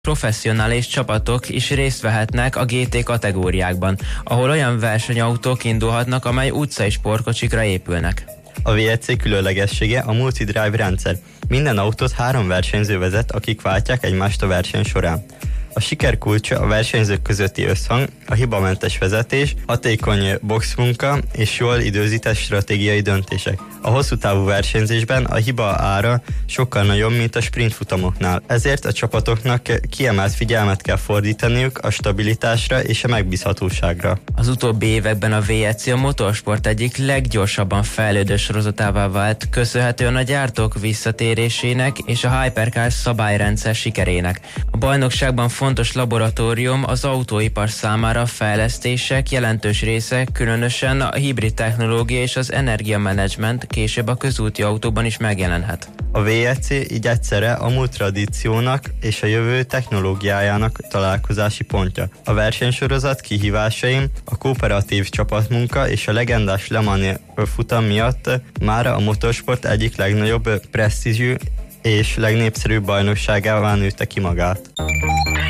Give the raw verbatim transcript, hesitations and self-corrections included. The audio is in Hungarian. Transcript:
Professzionális csapatok is részt vehetnek a gé té kategóriákban, ahol olyan versenyautók indulhatnak, amely utcai sportkocsikra épülnek. A vé egy cé különlegessége a multi-drive rendszer. Minden autót három versenyző vezet, akik váltják egymást a verseny során. A siker kulcsa a versenyzők közötti összhang, a hibamentes vezetés, hatékony boxmunka és jól időzített stratégiai döntések. A hosszú távú versenyzésben a hiba ára sokkal nagyobb, mint a sprintfutamoknál. Ezért a csapatoknak kiemelt figyelmet kell fordítaniuk a stabilitásra és a megbízhatóságra. Az utóbbi években a vé egy cé a motorsport egyik leggyorsabban fejlődő sorozatává vált, köszönhetően a gyártók visszatérésének és a Hypercar szabályrendszer sikerének. A bajnokságban fontos laboratórium az autóipar számára a fejlesztések jelentős része, különösen a hibrid technológia és az energiamenedzsment később a közúti autóban is megjelenhet. A vé egy cé így egyszerre a múlt tradíciónak és a jövő technológiájának találkozási pontja. A versenysorozat kihívásaim, a kooperatív csapatmunka és a legendás Le Mans futam miatt mára a motorsport egyik legnagyobb presztízsű és legnépszerűbb bajnokságává nőtte ki magát.